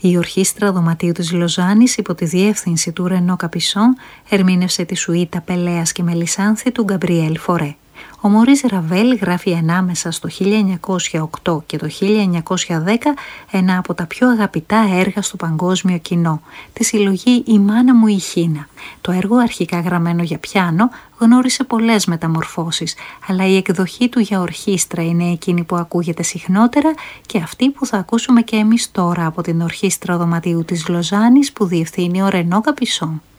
Η Ορχήστρα Δωματίου της Λοζάνης υπό τη διεύθυνση του Ρενό Καπισόν ερμήνευσε τη σουίτα Πελέας και Μελισάνθη του Γκαμπριέλ Φορέ. Ο Μωρίς Ραβέλ γράφει ανάμεσα στο 1908 και το 1910 ένα από τα πιο αγαπητά έργα στο παγκόσμιο κοινό, τη συλλογή «Η μάνα μου η Χίνα». Το έργο, αρχικά γραμμένο για πιάνο, γνώρισε πολλές μεταμορφώσεις, αλλά η εκδοχή του για ορχήστρα είναι εκείνη που ακούγεται συχνότερα και αυτή που θα ακούσουμε και εμείς τώρα από την Ορχήστρα Δωματίου της Λοζάνης που διευθύνει ο Ρενό Καπισόν.